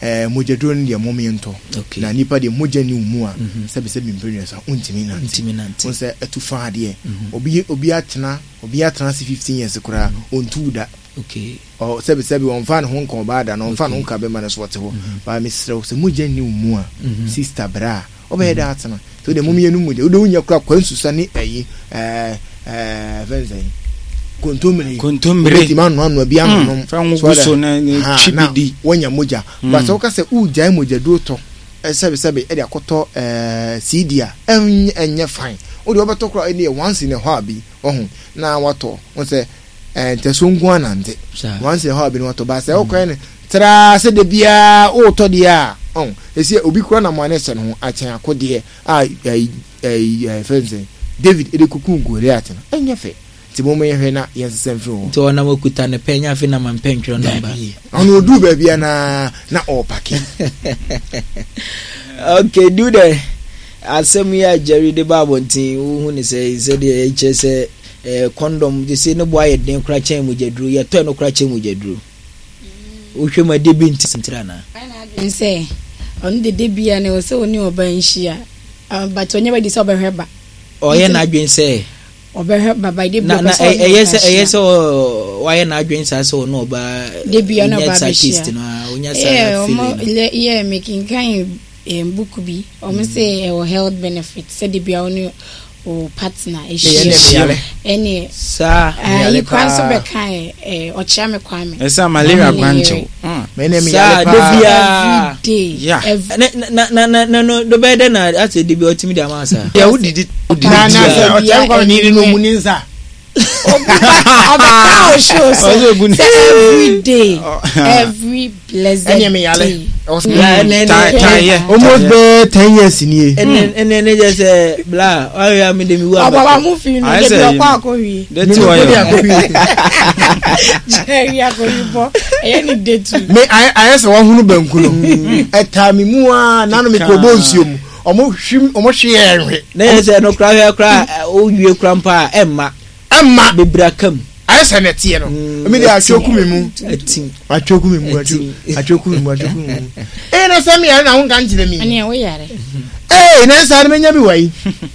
mojaduro ne de momento na nipa de moja ni umu a sebe mimprenu sa untimi nante on se etufa ade obi atena 15 years kura ontuda o sebe on fan hon ko bada no on fan hon ka be man so wote ho ba misre se moja ni umu a sister bra obe da atena so de momienu mu de odo nya kura kwansusa ni venzen kontomire ti manu anu bia no so na chibidi wonya moja ba so ka se ujai moja do to sebe e de akoto CD a enye fine o de obeto kura e once in a while bi ohun na wato won se tesongu anande once in a while bi wato ba se o kwan ne tra se de bia o to de a esi obi kura na mo anese no achen akode fenze David edekuku Goliath na enye fe ti mo me na yesem fro to na makuta ne penya fe na mampentro number onu odu ba bia na all packing. Okay, do the asem ya Jerry de babontin hu ni say de hse condom de say no boy den kra chen mu jedru ye to no kra chen mu jedru o hwe ma de binti sentira na I say on the debia ne o se oni oba nhia but onye ba di so be hweba o ye na adwen say obeheba by the na yes why na adwen say so no ba debia no ba be na onya sa feeling making kind book bi o say health benefits say debia oni o partner any sa you can so be kind o chia me kwame esa malaria gwancho me ne mi ya every day na no do be na at debia otimi da ma sa ya udidi na o chia ko ni no muninza every day every blessed day almost be 10 years ni and just bla I am me dem wa baba mu fi no de kwa akowi de ti wa yo jerry akowi bo e ni de tu me I say won hunu banku no etami mu a nanu me ko bo nsuo mu omo hwe enwe na yes no kra o wie kra mpa emma bebrakam I say net ye no me dey achoku me mu na say me na won kan jire mi ani wo yare na say me nya bi wai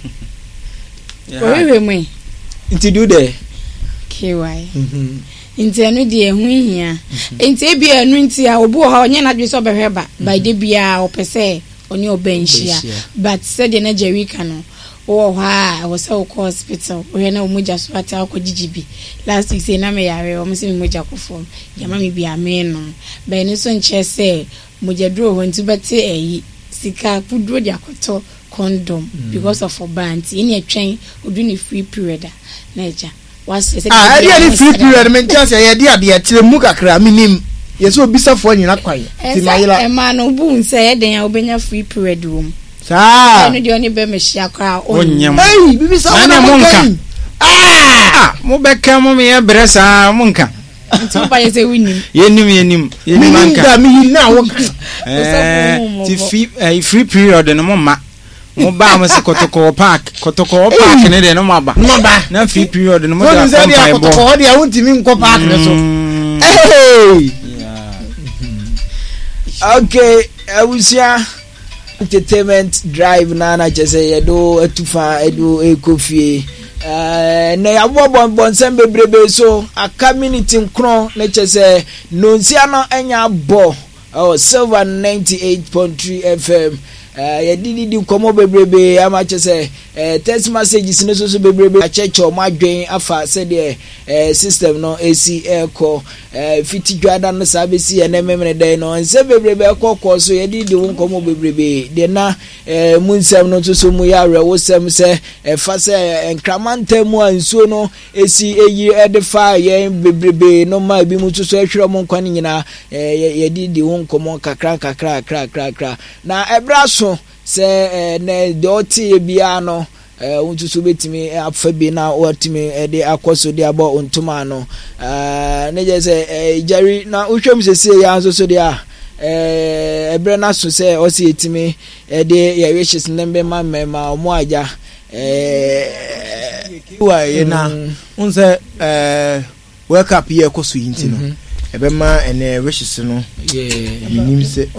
we mu nti do there ky nti anu de ehu hia nti e bia anu nti a obu ha onye na dwe so behweba by de bia opese oni obenhia but said na Jerry kanu I was so hospital. We na umuja so ata ko gigibi. Last week say na me yare o mse umuja ko form. Ya mami bi amen no. Ba ni so nche say muja duro ho nti bete sika kuduro dia akoto condom because of obanti. Ini atwen odu ni free period na eja. Was say any free period men just say dia dia tire mu kakra minim. Yeso obisafo nyina kwan. Ti mayila. E ma no bu nse den ya obenya free period room. No de oni be me hia kra onyam bibi sa na monka mo beka mo me bresa monka nti ba yese winim yenim manka mi na wo ti free period no mo ma mo ba mo se kotoko park ne de no mo ba na free period no mo da kotoko de awuntimi nko park ne so okay awusia entertainment drive na chese yedo atufa edo ekofie na yabo bon bebrebe so a community nkro na chese nonsia no enya bo Silver 98.3 FM yedidi komo bebrebe ama chese text messages no so bebrebe acheche o madwen afa se de system no AC echo fiti dwada no sabesi enememene dey no nse bebrebe ekoko so yedidi won komo bebrebe de na munsem no so mu ya rewo sem se fa se enkramantam ansuo no esi eyi edifa ye bebrebe no ma bi mu so ehwere mo nkwan nyina yedidi won komo kakra na ebra so se ne doti bia no untusu betimi afa bi na otimi de akoso de aba ontuma no ne je se Jerry na uhwem sese ya so de ebre na so se o se etimi de ya wishes nembe ma omo aja wa ye na unse wake up here koso yinti no ebe ma ene wishes no ye nim se